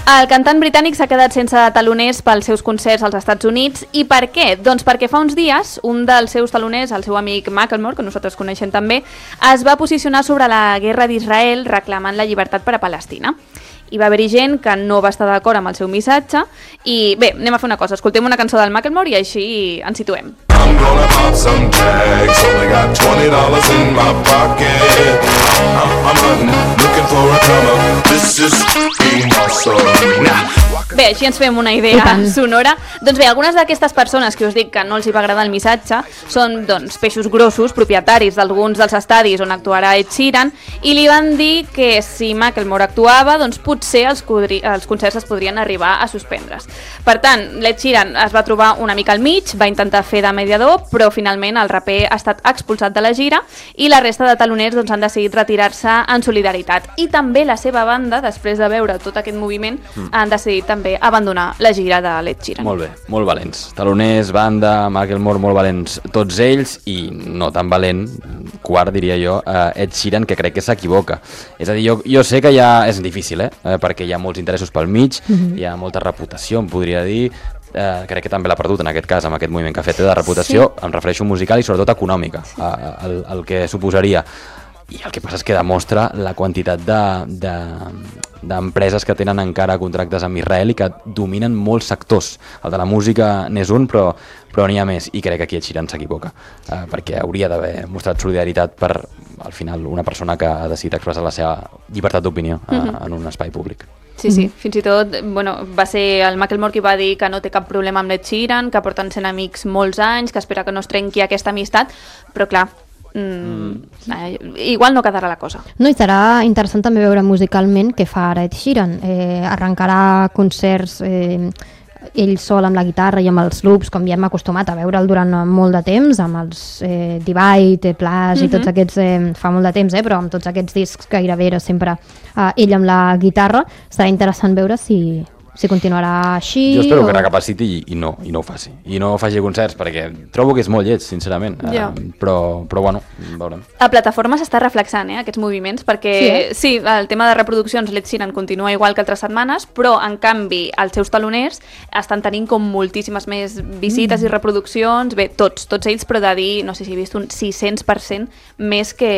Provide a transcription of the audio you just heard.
El cantant britànic s'ha quedat sense taloners pels seus concerts als Estats Units. I per què? Doncs perquè fa uns dies un dels seus taloners, el seu amic Macklemore, que nosaltres coneixem també, es va posicionar sobre la guerra d'Israel reclamant la llibertat per a Palestina. Hi va haver-hi gent que no va estar d'acord amb el seu missatge i bé, anem a fer una cosa, escoltem una cançó del Macklemore i així ens situem. I'm gonna pop some tags, only got $20 in my pocket. I'm hunting, looking for a come up. This is being awesome. Bé, així ens fem una idea sonora. Doncs bé, algunes d'aquestes persones que us dic que no els hi va agradar el missatge són doncs peixos grossos, propietaris d'alguns dels estadis on actuarà Ed Sheeran, i li van dir que si Macklemore actuava, doncs potser els concerts es podrien arribar a suspendre's. Per tant, l'Ed Sheeran es va trobar una mica al mig, va intentar fer de mediador, però finalment el raper ha estat expulsat de la gira i la resta de taloners doncs, han decidit retirar-se en solidaritat. I també la seva banda, després de veure tot aquest moviment, han decidit també abandonar la gira de l'Ed Sheeran. Molt bé, molt valents. Taloners, banda, Macklemore, molt valents tots ells, i no tan valent, quart diria jo, Ed Sheeran, que crec que s'equivoca. És a dir, jo sé que ja és difícil, perquè hi ha molts interessos pel mig, hi ha molta reputació, em podria dir, crec que també l'ha perdut en aquest cas, amb aquest moviment que ha fet de reputació, em refereixo musical i sobretot econòmica, el que suposaria. I el que passa és que demostra la quantitat d'empreses que tenen encara contractes amb Israel i que dominen molts sectors. El de la música n'és un, però n'hi ha més, i crec que aquí Ed Sheeran s'equivoca, perquè hauria d'haver mostrat solidaritat per, al final, una persona que ha decidit expressar la seva llibertat d'opinió en un espai públic. Sí, fins i tot va ser el Macklemore qui va dir que no té cap problema amb l'Ed Sheeran, que porten sent amics molts anys, que espera que no es trenqui aquesta amistat, però clar, igual no quedarà la cosa. No, i serà interessant també veure musicalment què fa ara Ed Sheeran. Arrencarà concerts ell sol amb la guitarra i amb els loops, com ja hem acostumat a veure'l durant molt de temps, amb els Divide, Plus i tots aquests, fa molt de temps, però amb tots aquests discs gairebé era sempre ell amb la guitarra. Serà interessant veure si continuarà així. Jo espero que recapaciti i no ho faci. I no faci concerts, perquè trobo que és molt lleig, sincerament. Però bueno, veurem. A plataforma s'està reflexant aquests moviments, perquè sí, el tema de reproduccions l'Ed Sheeran continua igual que altres setmanes, però en canvi els seus taloners estan tenint com moltíssimes més visites i reproduccions, bé, tots ells, però de dir, no sé si he vist un 600% més que